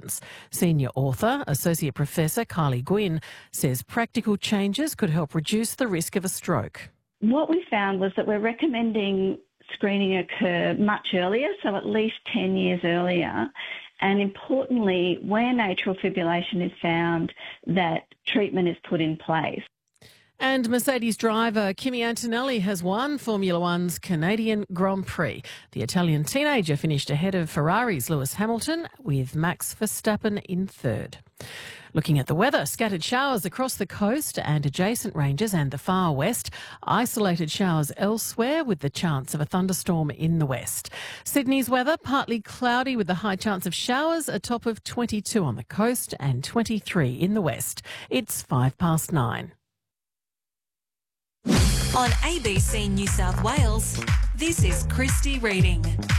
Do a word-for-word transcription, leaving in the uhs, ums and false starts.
emissions. Senior author, Associate Professor Kylie Gwynn says practical changes could help reduce the risk of a stroke. What we found was that we're recommending screening occur much earlier, so at least ten years earlier. And importantly, when atrial fibrillation is found, that treatment is put in place. And Mercedes driver Kimi Antonelli has won Formula One's Canadian Grand Prix. The Italian teenager finished ahead of Ferrari's Lewis Hamilton, with Max Verstappen in third. Looking at the weather, scattered showers across the coast and adjacent ranges and the far west. Isolated showers elsewhere with the chance of a thunderstorm in the west. Sydney's weather, partly cloudy with the high chance of showers, a top of twenty-two on the coast and twenty-three in the west. It's five past nine. On A B C New South Wales, this is Christy Reading.